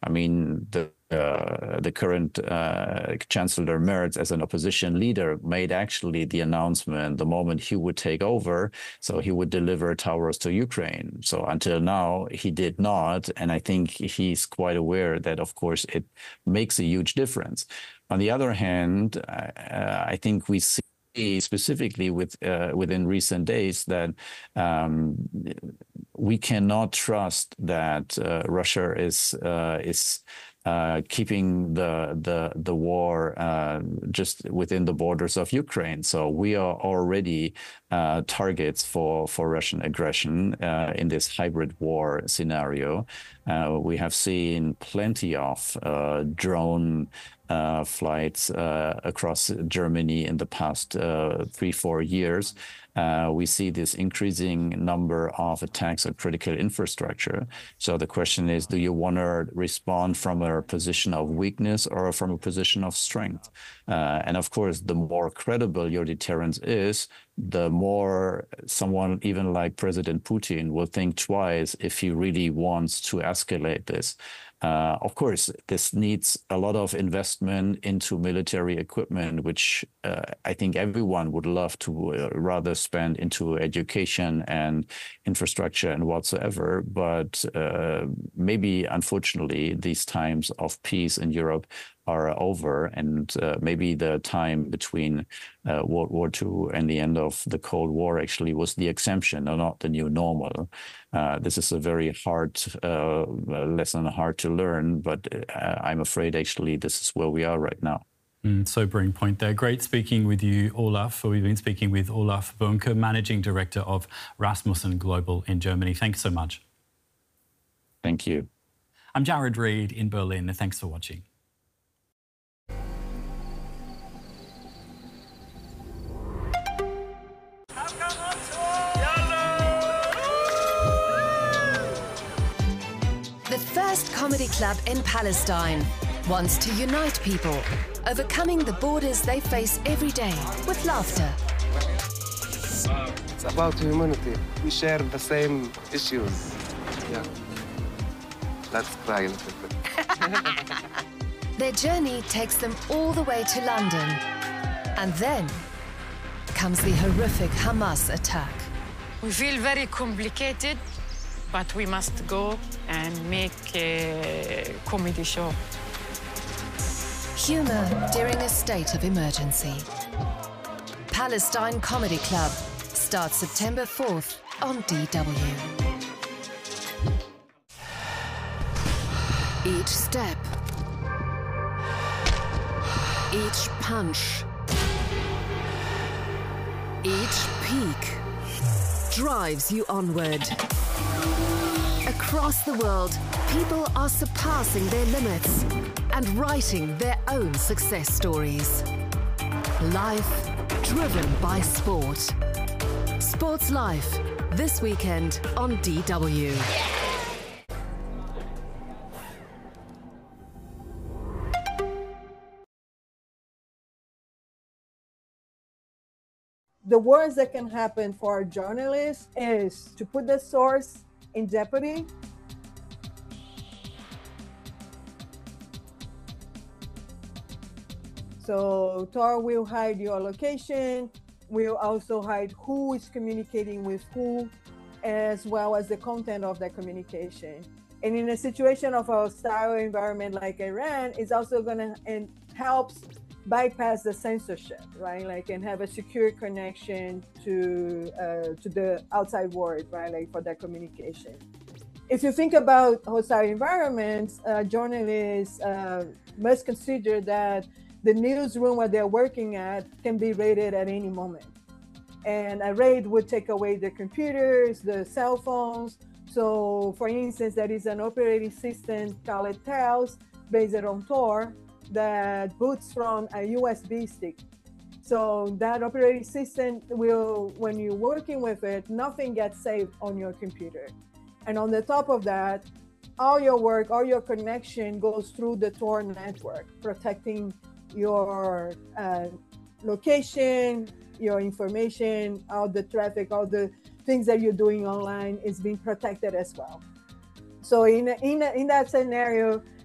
I mean, the current Chancellor Merz, as an opposition leader, made actually the announcement the moment he would take over, so he would deliver towers to Ukraine. So until now, he did not, and I think he's quite aware that, of course, it makes a huge difference. On the other hand, I think we see specifically within recent days that we cannot trust that Russia is keeping the war just within the borders of Ukraine. So we are already targets for Russian aggression in this hybrid war scenario. We have seen plenty of drone flights across Germany in the past 3-4 years. We see this increasing number of attacks on critical infrastructure. So the question is, do you want to respond from a position of weakness or from a position of strength? And of course, the more credible your deterrence is, the more someone even like President Putin will think twice if he really wants to escalate this. Of course, this needs a lot of investment into military equipment, which I think everyone would love to rather spend into education and infrastructure and whatsoever. But maybe, unfortunately, these times of peace in Europe are over, and maybe the time between World War II and the end of the Cold War actually was the exemption and not the new normal. This is a very hard lesson, hard to learn, but I'm afraid actually this is where we are right now. Sobering point there. Great speaking with you, Olaf. We've been speaking with Olaf Bunke, Managing Director of Rasmussen Global in Germany. Thanks so much. Thank you. I'm Jared Reed in Berlin. Thanks for watching. The first comedy club in Palestine wants to unite people, overcoming the borders they face every day with laughter. It's about humanity. We share the same issues. Yeah. Let's cry a little bit. Their journey takes them all the way to London. And then comes the horrific Hamas attack. We feel very complicated, but we must go and make a comedy show. Humor during a state of emergency. Palestine Comedy Club starts September 4th on DW. Each step, each punch, each peak drives you onward. Across the world, people are surpassing their limits and writing their own success stories. Life driven by sport. Sports Life, this weekend on DW. The worst that can happen for a journalist is to put the source in jeopardy. So Tor will hide your location, will also hide who is communicating with who, as well as the content of that communication. And in a situation of a hostile environment like Iran, it's also gonna and helps bypass the censorship, right? Like, and have a secure connection to the outside world, right? Like, for that communication. If you think about hostile environments, journalists must consider that the newsroom where they're working at can be raided at any moment. And a raid would take away the computers, the cell phones. So for instance, there is an operating system called TAOS based on Tor that boots from a USB stick. So that operating system will, when you're working with it, nothing gets saved on your computer. And on the top of that, all your work, all your connection goes through the Tor network, protecting your location, your information, all the traffic, all the things that you're doing online is being protected as well. So in that scenario,